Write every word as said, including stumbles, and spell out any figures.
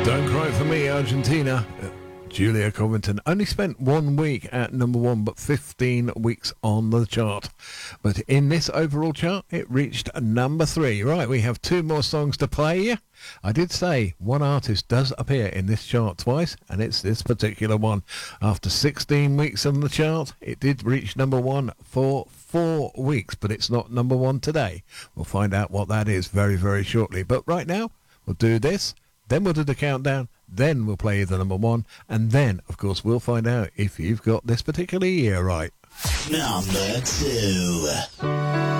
Don't Cry For Me, Argentina. Uh, Julia Covington only spent one week at number one, but fifteen weeks on the chart. But in this overall chart, it reached number three. Right, we have two more songs to play. I did say one artist does appear in this chart twice, and it's this particular one. After sixteen weeks on the chart, it did reach number one for four weeks, but it's not number one today. We'll find out what that is very, very shortly. But right now, we'll do this. Then we'll do the countdown, then we'll play the number one, and then, of course, we'll find out if you've got this particular year right. Number two.